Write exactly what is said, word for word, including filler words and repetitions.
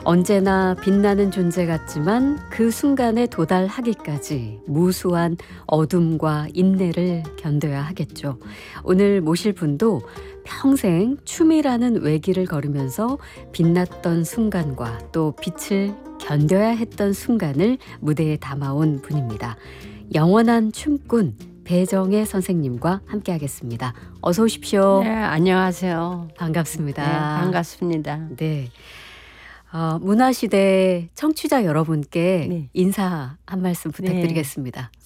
언제나 빛나는 존재 같지만 그 순간에 도달하기까지 무수한 어둠과 인내를 견뎌야 하겠죠. 오늘 모실 분도 평생 춤이라는 외길을 걸으면서 빛났던 순간과 또 빛을 견뎌야 했던 순간을 무대에 담아온 분입니다. 영원한 춤꾼 배정혜 선생님과 함께하겠습니다. 어서 오십시오. 네, 안녕하세요. 반갑습니다. 네, 반갑습니다. 네. 어, 문화시대 청취자 여러분께 네. 인사 한 말씀 부탁드리겠습니다.